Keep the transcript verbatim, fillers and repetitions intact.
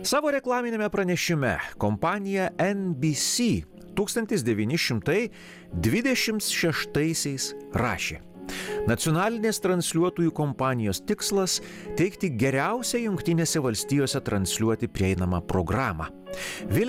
Savo reklaminėme pranešime kompanija N B C tūkstantis devyni šimtai dvidešimt šeštaisiais rašė: nacionalinės transliuotojų kompanijos tikslas – teikti geriausią Jungtinėse valstijose transliuoti prieinamą programą.